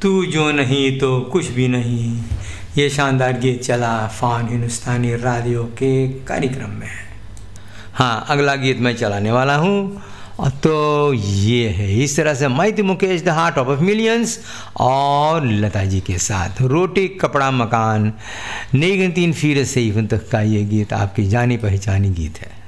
तू जो नहीं तो कुछ भी नहीं, ये शानदार गीत चला फ़ान हिंदुस्तानी रेडियो के कार्यक्रम में। हाँ, अगला गीत मैं चलाने वाला हूँ तो ये है इस तरह से माइती Mukesh the heart of millions और लता जी के साथ रोटी कपड़ा मकान नेगन तीन फिर से तक का ये गीत आपकी जानी पहचानी गीत है।